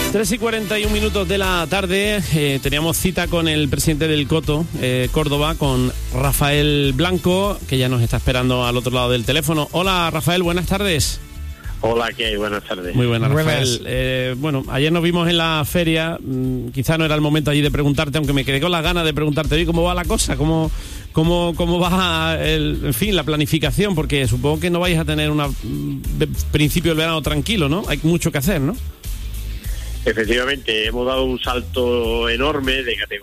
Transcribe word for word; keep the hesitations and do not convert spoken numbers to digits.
tres y cuarenta y un minutos de la tarde, eh, teníamos cita con el presidente del Coto, eh, Córdoba, con Rafael Blanco, que ya nos está esperando al otro lado del teléfono. Hola, Rafael, buenas tardes. Hola, ¿qué hay? Buenas tardes. Muy buenas, Muy Rafael. buenas. Eh, bueno, ayer nos vimos en la feria, mm, quizá no era el momento allí de preguntarte, aunque me quedé con las ganas de preguntarte, oye, ¿cómo va la cosa? ¿Cómo, cómo, cómo va, el, en fin, la planificación? Porque supongo que no vais a tener un principio del verano tranquilo, ¿no? Hay mucho que hacer, ¿no? Efectivamente, hemos dado un salto enorme de categoría